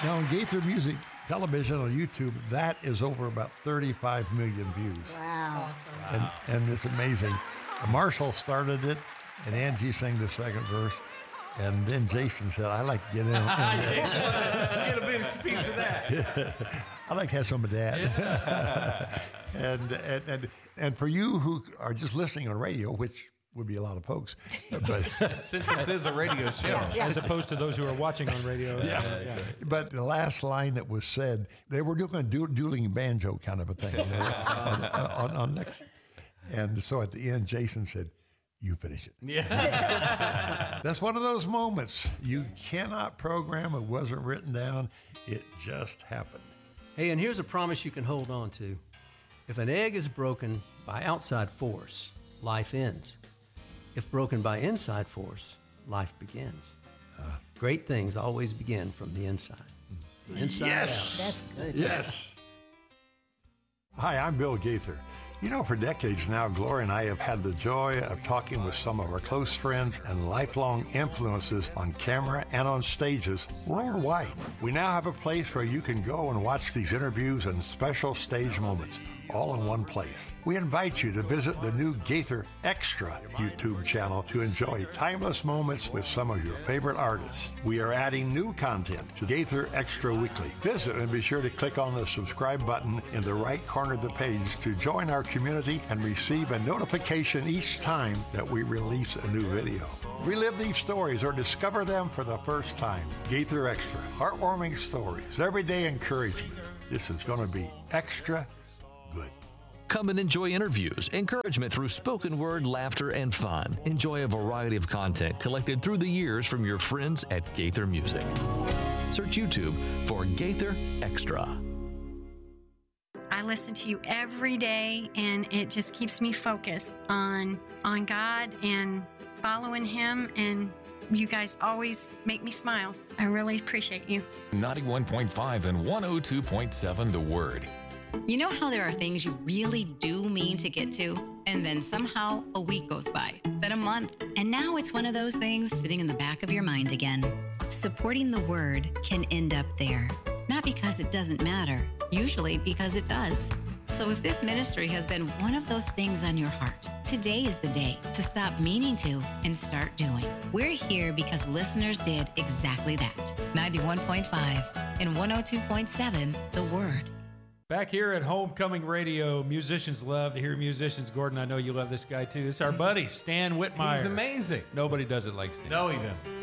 Now, on Gaither Music Television on YouTube, that is over about 35 million views. Wow. Awesome. And it's amazing. Marshall started it, and Angie sang the second verse. And then Jason said, I like to get in. Get a bit of piece of that. I like to have some of that. and for you who are just listening on radio, which would be a lot of folks, but Since this is a radio show. As opposed to those who are watching on radio. But the last line that was said, they were doing a dueling banjo kind of a thing on next. And so at the end, Jason said, you finish it. Yeah. That's one of those moments. You cannot program. It wasn't written down. It just happened. Hey, and here's a promise you can hold on to. If an egg is broken by outside force, life ends. If broken by inside force, life begins. Great things always begin from the inside. The inside out. That's good. Yes. Hi, I'm Bill Gaither. You know, for decades now, Gloria and I have had the joy of talking with some of our close friends and lifelong influences on camera and on stages worldwide. We now have a place where you can go and watch these interviews and special stage moments, all in one place. We invite you to visit the new Gaither Extra YouTube channel to enjoy timeless moments with some of your favorite artists. We are adding new content to Gaither Extra Weekly. Visit and be sure to click on the subscribe button in the right corner of the page to join our community and receive a notification each time that we release a new video. Relive these stories or discover them for the first time. Gaither Extra, heartwarming stories, everyday encouragement. This is going to be extra good. Come and enjoy interviews, encouragement through spoken word, laughter, and fun. Enjoy a variety of content collected through the years from your friends at Gaither Music. Search YouTube for Gaither Extra. I listen to you every day, and it just keeps me focused on God and following Him, and you guys always make me smile. I really appreciate you. 91.5 and 102.7 The Word. You know how there are things you really do mean to get to, and then somehow a week goes by, then a month, and now it's one of those things sitting in the back of your mind again. Supporting the Word can end up there. Not because it doesn't matter, usually because it does. So if this ministry has been one of those things on your heart, today is the day to stop meaning to and start doing. We're here because listeners did exactly that. 91.5 and 102.7 The Word. Back here at Homecoming Radio, musicians love to hear musicians. Gordon, I know you love this guy too. It's our buddy, Stan Whitmire. He's amazing. Nobody does it like Stan. No, he doesn't.